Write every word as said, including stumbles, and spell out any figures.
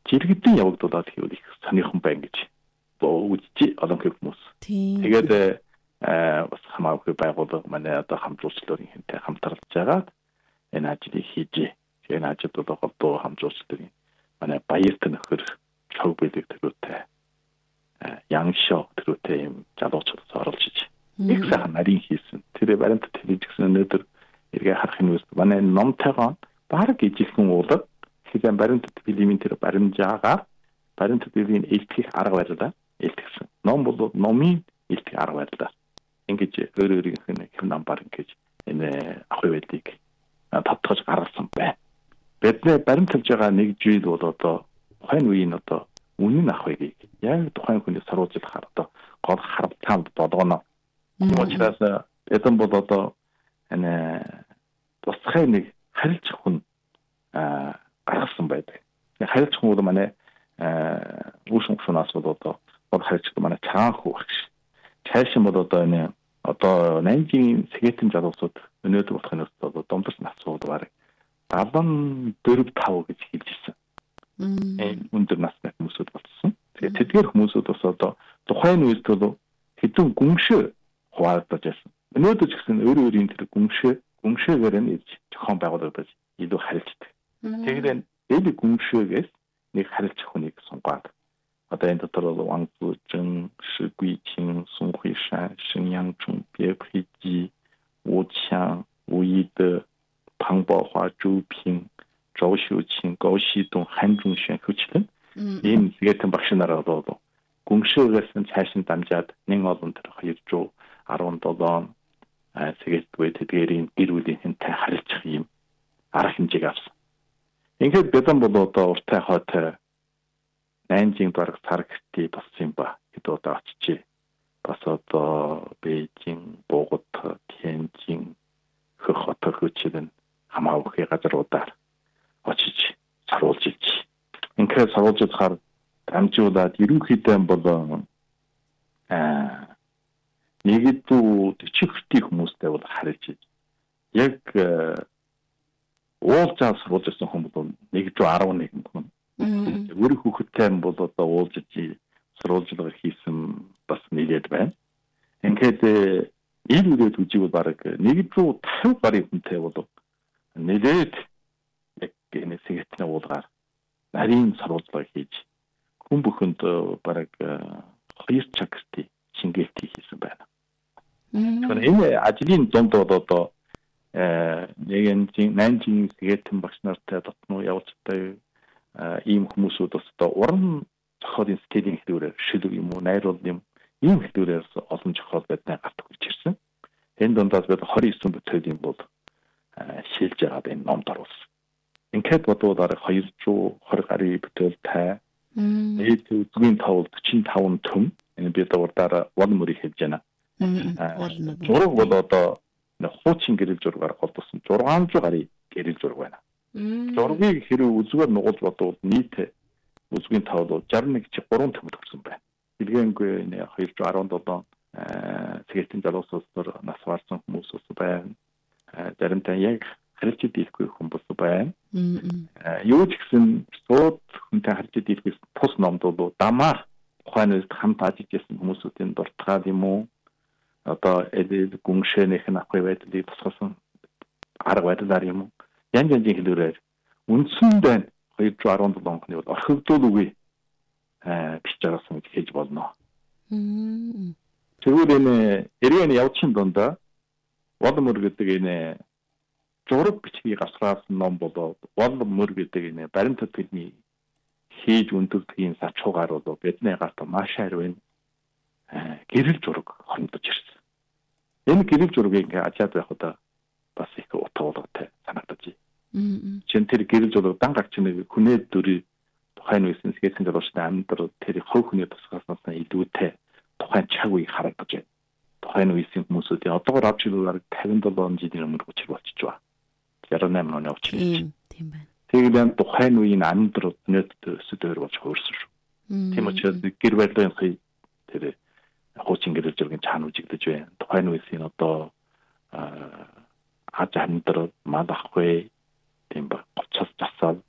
жиргэдэн явагдуулаад хийвэл их сонирхон байна гэж үзчих олонхийг хүмүүс. Тэгээд бас хамаагүй байгууллага манай одоо хамтлагчдын хинтэй хамтарлаж байгаа энэ ажлыг хийж энэ ажлууд одоо хамтлагчдын манай баярт нөхөр чог бэлэг төрөтэй яншоо төрөтэй юм залуучууд оролж иж их сайхан нарийн хийсэн. Тэр баримт телевизсэн өнөөдөр эргээ харах юм уу манай номтойгоо баг ижилхэн уулаг хэзээ баримт телевизийн тэр баримжаагаар баримт телевизийн элтгэх арга барилаа элтгэсэн. Ном бол номын элтгэх арга барилаа. Ингэж өөр өөрийнх нь хэм намбар ингэж энэ ахуй байдгийг татгаж гаргасан байна. Бидний баримталж байгаа нэг жил бол одоо тухайн үеийн одоо үнэн ахуйг яг тухайн хүний саруулжлахаар одоо гол харамтанд болгоно. Тийм учраас эдэн бол одоо энэ тусгай нэг харилцах хүн гаргасан байдаг. Харилцах хүн бол манай үүшин шунаас бол одоо гол харилцах манай цаанхүү багш. Цаашин бол одоо энэ одоо Нанжийн Сэгэтэн залуусууд өнөөдөр болох нь одоо домдос насууд баг галан дөрв тав гэж хэлж ирсэн. Энэ өндөр насны хүмүүсүүд болсон. Тэгээд тэдгээр хүмүүсүүд бас одоо тухайн үед бол хэдэн гүншээ хуваагдаж байсан. Өнөөдөр ч гэсэн өөр өөрийн тэр гүншээ гүншээгээр нь зохион байгуулалт байж илүү харилцдаг. Тэгээд энэ гүншээгээс нэг харилцах хүнийг сонгоод одоо энэ дотор бол Ван Цзужин, Ши Гуйчин, Сун Хуишан, Шин Янчун, Бе Пхижи, Wu Qiang, Wu Yide, Pang Baohua, Zhou Ping, Zhou Xiuqing, Gao Xidong, Han Zhongxuan хүчлэн ийм Сэгэтэн багш нараа болоо гүншээгээс нь цаашин дамжаад нэг олон тэр хоёр зуун арван долоо Сэгээт тэдгээрийн гэр бүлийн хэнтэй харилцах юм арга хэмжээг авсан. Ингээд бэдэн бол одоо уртай хойтой Нанжийн дарга царгти болсон ба хэд удаа очижээ. Бас одоо Бээжин, Богот, Тяньжин хөх хотор хүчлэн хамаагүй газруудаар очиж саруулж иж. Ингээд саруулж хаар дамжуулаад ерөнхийдөө бол аа нэгдүү төчхөртийн хүмүүстэй бол харилж иж. Яг уулзаа саруулжсэн хүмүүс бол нэг зуун арван нэг хүн. Өөр хүүхэдтэй бол одоо уулзж сурвалжлага хийсэн бас нэлээд байна. Ингээд ил үрээд үжиг бол баг нэг зуун тавь гаруй хүнтэй бол нэлээд яг энэ Сэгэтэн уулгаар нарийн сурвалжлага хийж хүн бүхэнд баг хоёр чагтыг шингээт хийсэн байна. Тэгэхээр энэ ажлын донд бол одоо нэгэн Нанжийн Сэгэтэн багш нартай дотноо явуулцтай ийм хүмүүсүүд бас одоо уран зохиолын стилийн хэлбэрээр шилэг юм уу, найруулал юм ийм хэлбэрээр олон зохиол бидний гарт хүрч ирсэн. Энэ дундаас бид двадцать девять бүтээлийн бол шилж байгаа энэ номд оруулсан. Ингээд бодвол хоёр зуун двадцать гаруй бүтээлтэй нийт үзгийн тавл forty five төм энэ бид урдаар one мөрийг хэлж байна. Зураг бол одоо хуучин гэрэл зургаар голдсон six hundred гаруй гэрэл зураг байна. Зургийг хэрэг үзгээр нугуулж бодвол нийт үзгийн тавл sixty-one чи three төмөд хүрсэн байна. Илгээнгүй нэ two hundred seventeen Сэгэтэн залуусууд нас барсан хүмүүс ус байна. Заримдаа яг харилж дийлэхгүй хүмүүс байна. Юу ч гэсэн сууд хүнтэй харилж дийлэхгүй тус номд бол дамаар ухаанаас хамт ажиллаж байсан хүмүүсүүдийн дуртгаад юм уу? Одоо эдэл гүншээнийх нь ахуй байдлыг тусгасан арга байдлаар юм уу? Янз янзын хэлбэрээр үндсэндээ two thousand seventeen оны бол орхигдуулгүй бичиж байгаасан гэж хэлж болно. Тэгвэл энэ эргэн явцын дондоо Вол мөр гэдэг энэ зураг бичгийг асраасан ном болоод Вол мөр гэдэг энэ баримт төлөвний хийж өндөрдгийн сачуугаар бол бидний гарт маш харин гэрэл зураг хөрмдөж ирсэн. Энэ гэрэл зургийг ингээ ажаад байх удаа бас их утгуулгатай санагдаж байна. Чин тэр гэрэл зураг дан гарч нэг хүнээ дүрий тухайн үеийн Сэгэтэн залуучны амьдрал тэр хов хүний тусгаснаас илүүтэй тухайн цаг үеийг харагдаж байна. Тухайн үеийн хүмүүсүүдийн одоогор авч ирүүгээр fifty-seven жилийн өмнө учир болчихж байгаа. sixty-eight оны учир. Тийм байна. Тэгээд тухайн үеийн амьдрал нөтөд өсөдөр болж хөөрсөн шүү. Тийм учраас гэр барилгын хий тэр хуучин гэрэл зургийн цаана үжиглэж байна. Тухайн үеийн одоо аж амьдрал, мал ахгүй, тийм ба гоцос засал